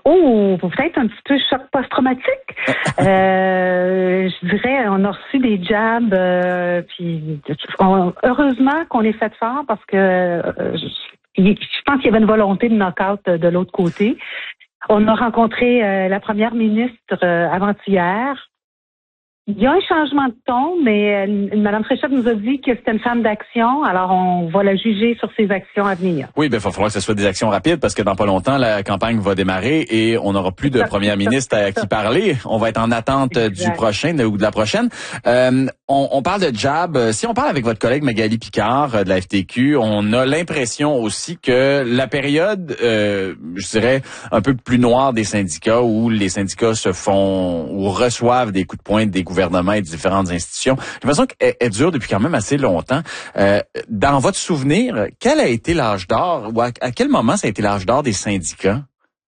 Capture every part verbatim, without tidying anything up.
Oh, peut-être un petit peu choc post-traumatique. euh, je dirais, on a reçu des jabs, euh, puis on, heureusement qu'on est fait fort parce que euh, je, je pense qu'il y avait une volonté de knock-out de l'autre côté. On a rencontré euh, la première ministre euh, avant-hier. Il y a un changement de ton, mais euh, Mme Fréchette nous a dit que c'était une femme d'action, alors on va la juger sur ses actions à venir. Oui, ben il va falloir que ce soit des actions rapides parce que dans pas longtemps, la campagne va démarrer et on n'aura plus de première ministre à qui parler. On va être en attente exact. du prochain ou de la prochaine. Euh, on, on parle de jab. Si on parle avec votre collègue Magali Picard de la F T Q, on a l'impression aussi que la période, euh, je dirais, un peu plus noire des syndicats où les syndicats se font ou reçoivent des coups de poing des gouvernements et de différentes institutions. J'ai l'impression qu'elle elle dure depuis quand même assez longtemps. Euh, dans votre souvenir, quel a été l'âge d'or ou à, à quel moment ça a été l'âge d'or des syndicats?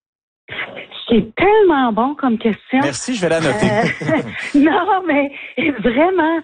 C'est tellement bon comme question. Merci, je vais la noter. Euh, non, mais vraiment,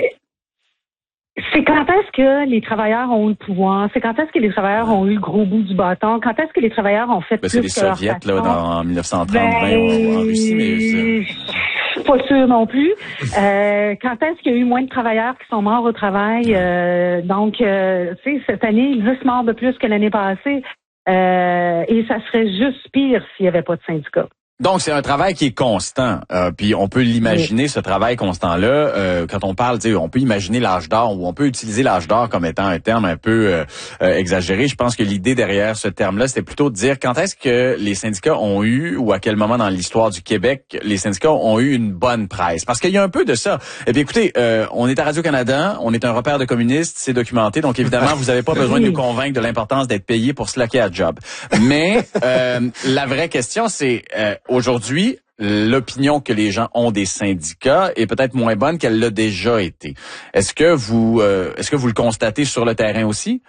c'est quand est-ce que les travailleurs ont eu le pouvoir? C'est quand est-ce que les travailleurs ont eu le gros bout du bâton? Quand est-ce que les travailleurs ont fait ben, plus que c'est les soviets, là, dans, en dix-neuf cent trente, ben, vingt, en, en Russie, mais... Pas sûr non plus. Euh, quand est-ce qu'il y a eu moins de travailleurs qui sont morts au travail? Euh, donc, euh, tu sais, cette année, dix morts de plus que l'année passée. Euh, et ça serait juste pire s'il n'y avait pas de syndicats. Donc, c'est un travail qui est constant. Euh, puis, on peut l'imaginer, oui. ce travail constant-là. Euh, quand on parle, tu sais, on peut imaginer l'âge d'or ou on peut utiliser l'âge d'or comme étant un terme un peu euh, euh, exagéré. Je pense que l'idée derrière ce terme-là, c'était plutôt de dire quand est-ce que les syndicats ont eu ou à quel moment dans l'histoire du Québec les syndicats ont eu une bonne presse. Parce qu'il y a un peu de ça. Et puis, écoutez, euh, on est à Radio-Canada, on est un repère de communistes, c'est documenté. Donc, évidemment, vous n'avez pas besoin de nous convaincre de l'importance d'être payé pour slacker à job. Mais euh, la vraie question, c'est... Euh, aujourd'hui, l'opinion que les gens ont des syndicats est peut-être moins bonne qu'elle l'a déjà été. Est-ce que vous, euh, est-ce que vous le constatez sur le terrain aussi?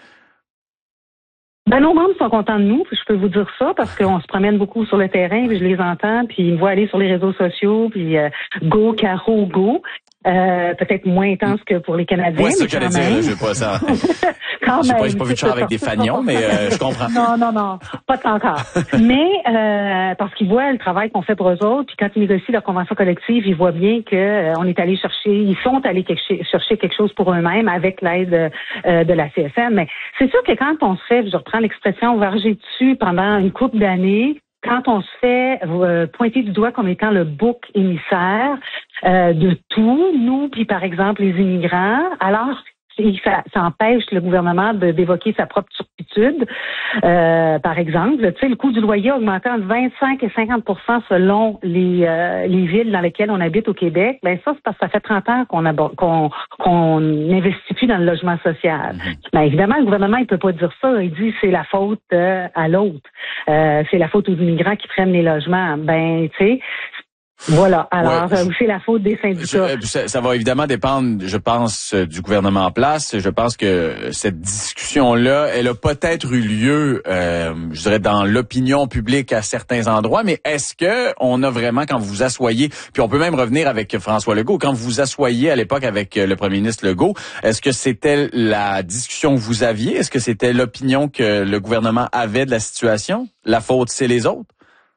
Ben, nos membres sont contents de nous, je peux vous dire ça, parce qu'on se promène beaucoup sur le terrain, puis je les entends, puis ils me voient aller sur les réseaux sociaux, puis euh, go, Caro, go. Euh, peut-être moins intense que pour les Canadiens. Oui, c'est ce que j'allais dire, je veux pas ça. Quand j'ai même. Pas, j'ai pas vu de char avec des fagnons, mais euh, je comprends. Non, non, non, pas tant encore. mais euh, parce qu'ils voient le travail qu'on fait pour eux autres, puis quand ils négocient leur convention collective, ils voient bien que euh, on est allé chercher, ils sont allés quelque, chercher quelque chose pour eux-mêmes avec l'aide euh, de la C S M. Mais c'est sûr que quand on se fait, je reprends l'expression, varger dessus pendant une couple d'années, quand on se fait euh, pointer du doigt comme étant le bouc émissaire euh, de tout, nous, puis par exemple les immigrants, alors ça, ça empêche le gouvernement de, d'évoquer sa propre turpitude. Euh, par exemple, tu sais, le coût du loyer a augmenté entre vingt-cinq et cinquante pour cent selon les, euh, les villes dans lesquelles on habite au Québec. Ben ça, c'est parce que ça fait trente ans qu'on aborde, qu'on, qu'on n'investit plus dans le logement social. Mm-hmm. Ben évidemment, le gouvernement, il peut pas dire ça. Il dit c'est la faute euh, à l'autre. Euh, c'est la faute aux immigrants qui prennent les logements. Ben, tu sais, voilà. Alors, ouais, c'est la faute des syndicats. Je, ça, ça va évidemment dépendre, je pense, du gouvernement en place. Je pense que cette discussion-là, elle a peut-être eu lieu, euh, je dirais, dans l'opinion publique à certains endroits. Mais est-ce que on a vraiment, quand vous vous asseyez, puis on peut même revenir avec François Legault, quand vous vous asseyez à l'époque avec le premier ministre Legault, est-ce que c'était la discussion que vous aviez? Est-ce que c'était l'opinion que le gouvernement avait de la situation? La faute, c'est les autres?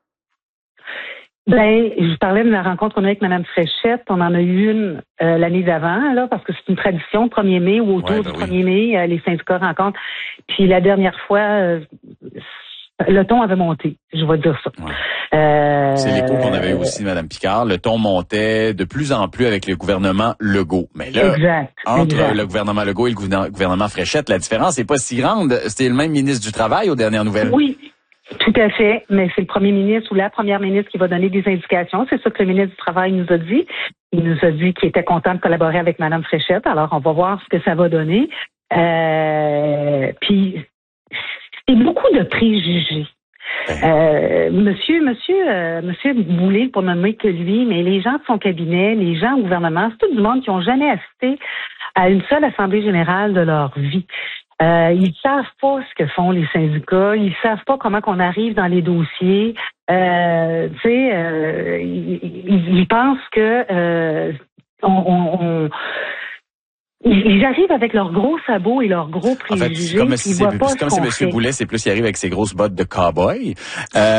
Ben, je parlais de la rencontre qu'on a avec Mme Fréchette. On en a eu une euh, l'année d'avant, là, parce que c'est une tradition, le premier mai ou autour ouais, ben du oui. premier mai, euh, les syndicats rencontrent. Puis la dernière fois, euh, le ton avait monté, je vais dire ça. Ouais. Euh, c'est l'écho qu'on avait aussi, Mme Picard. Le ton montait de plus en plus avec le gouvernement Legault. Mais là, exact, entre exact. le gouvernement Legault et le gouvernement Fréchette, la différence n'est pas si grande. C'était le même ministre du Travail aux dernières nouvelles. Oui. Tout à fait, mais c'est le premier ministre ou la première ministre qui va donner des indications. C'est ça que le ministre du Travail nous a dit. Il nous a dit qu'il était content de collaborer avec Mme Fréchette. Alors, on va voir ce que ça va donner. Euh, puis, c'est beaucoup de préjugés. Euh, monsieur, monsieur, euh, monsieur Boulay, pour nommer que lui, mais les gens de son cabinet, les gens au gouvernement, c'est tout du monde qui n'ont jamais assisté à une seule assemblée générale de leur vie. Euh, ils savent pas ce que font les syndicats, ils savent pas comment qu'on arrive dans les dossiers. Euh, tu sais, euh, ils, ils pensent que euh, on, on, on ils arrivent avec leurs gros sabots et leurs gros préjugés. En fait, c'est comme si, c'est, c'est comme si M. Boulet, c'est plus, il arrive avec ses grosses bottes de cow-boy. Euh,